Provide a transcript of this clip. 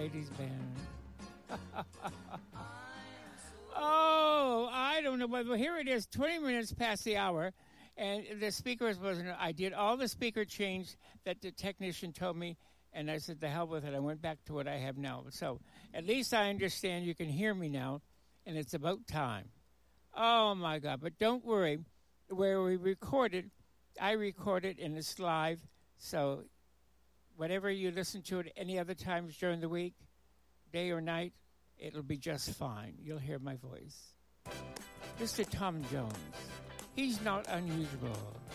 ladies band. Oh, I don't know. But here it is, 20 minutes past the hour. And the speakers wasn't. I did all the speaker change that the technician told me. And I said, the hell with it. I went back to what I have now. So at least I understand you can hear me now. And it's about time. Oh, my God. But don't worry. Where we recorded, I recorded and it's live. So whatever you listen to it any other times during the week, day or night, it'll be just fine. You'll hear my voice. Mr. Tom Jones. He's not unusual.